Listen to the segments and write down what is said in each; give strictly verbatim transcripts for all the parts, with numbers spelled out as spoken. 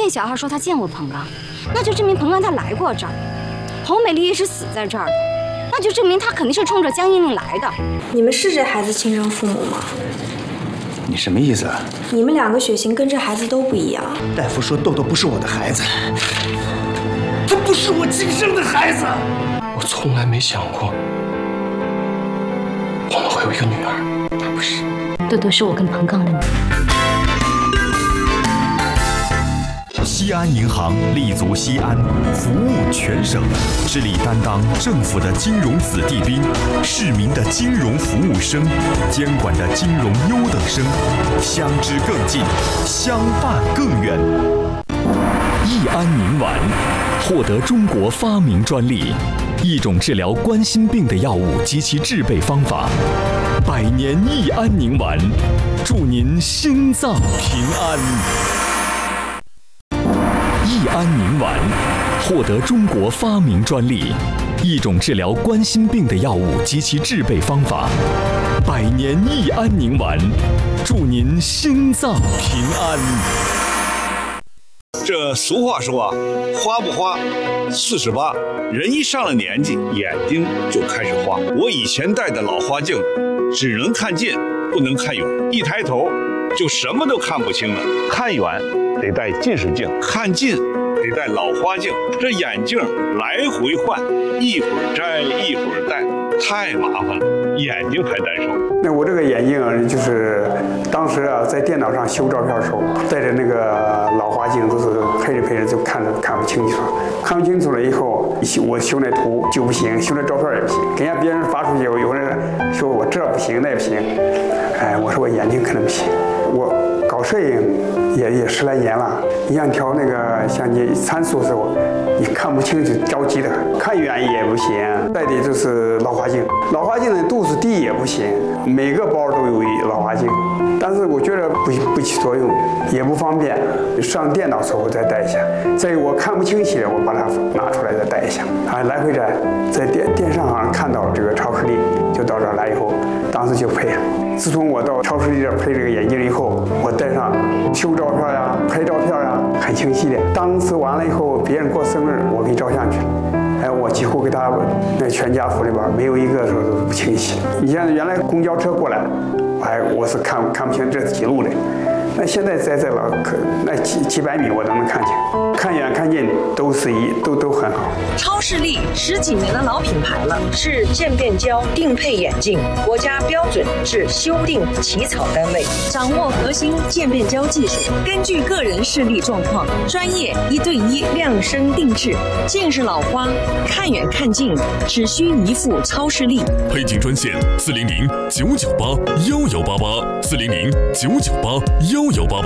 店小二说他见过彭刚，那就证明彭刚他来过这儿。侯美丽也是死在这儿的，那就证明他肯定是冲着江英令来的。 你们是这孩子亲生父母吗？ 你什么意思？ 你们两个血型跟这孩子都不一样。 大夫说豆豆不是我的孩子，他不是我亲生的孩子。 我从来没想过我们会有一个女儿。 他不是，豆豆是我跟彭刚的女儿。 西安银行立足西安，服务全省，致力担当政府的金融子弟兵、市民的金融服务生、监管的金融优等生，相知更近，相伴更远。益安宁丸获得中国发明专利，一种治疗冠心病的药物及其制备方法。百年益安宁丸，祝您心脏平安。益安宁丸获得中国发明专利，一种治疗冠心病的药物及其制备方法。百年益安宁丸，祝您心脏平安。 这俗话说啊，花不花，四十八。人一上了年纪，眼睛就开始花。我以前戴的老花镜，只能看近，不能看远，一抬头就什么都看不清了。看远得戴近视镜，看近得戴老花镜，这眼镜来回换，一会儿摘一会儿戴，太麻烦了，眼睛还难受。 那我这个眼镜啊，就是当时啊在电脑上修照片的时候，带着那个老花镜，都是配着配着就看着看不清楚，看不清楚了以后，我修那图就不行，修那照片也不行，给人家别人发出去，有有人说我这不行那不行，哎，我说我眼睛可能不行，我搞摄影也也十来年了，你像调那个像你参数的时候，你看不清就着急的，看远也不行，戴的就是老花镜，老花镜的度数低也不行，每个包都有老花镜，但是我觉得不不起作用，也不方便，上电脑时候再戴一下，再有我看不清晰的，我把它拿出来再戴一下，啊，来回摘，在电电商上看到这个超视力，就到这儿来以后，当时就配了。自从我到超视力这儿配这个眼镜以后，我戴上修照片呀、拍照片呀，很清晰的。当时完了以后，别人过生日，我给照相去了。哎，我几乎给他那全家福里边没有一个说是不清晰。你像原来公交车过来，哎，我是看看不清这是几路的。那现在在这了，可那几几百米我都能看清，看远看近都是一都都很好。 超视力十几年的老品牌了，是渐变焦定配眼镜国家标准至修订起草单位，掌握核心渐变焦技术，根据个人视力状况，专业一对一量身定制。近视老花，看远看近只需一副超视力。 配镜专线：四零零九九八幺幺八八，四零零九九八幺幺八八。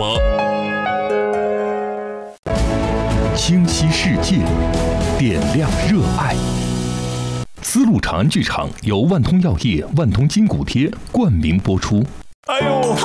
清晰世界，点亮热爱。丝路长安剧场由万通药业、万通筋骨贴冠名播出。 哎呦，